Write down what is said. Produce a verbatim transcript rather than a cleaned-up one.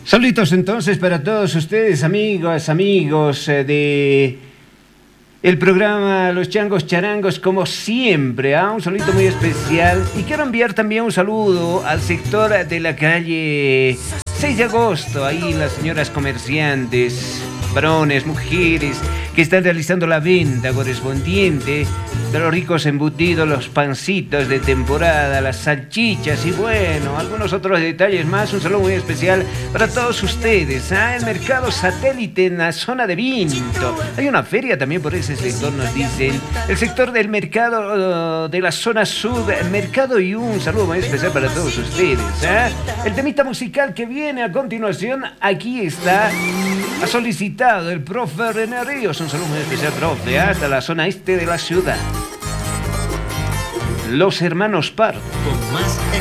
Saluditos entonces para todos ustedes, amigos, amigos eh, de el programa Los Changos Charangos, como siempre, ¿ah? Un saludito muy especial. Y quiero enviar también un saludo al sector de la calle seis de agosto, ahí las señoras comerciantes, varones, mujeres, que están realizando la venta correspondiente de los ricos embutidos, los pancitos de temporada, las salchichas y bueno, algunos otros detalles más. Un saludo muy especial para todos ustedes. ¿Ah? El mercado satélite en la zona de Vinto. Hay una feria también por ese sector, nos dicen. El sector del mercado uh, de la zona sur, mercado y un saludo muy especial para todos ustedes. ¿Ah? El temita musical que viene a continuación, aquí está. Ha solicitado el profe René Ríos. Un saludo muy especial, profe, hasta la zona este de la ciudad. Los hermanos Pardo. Con más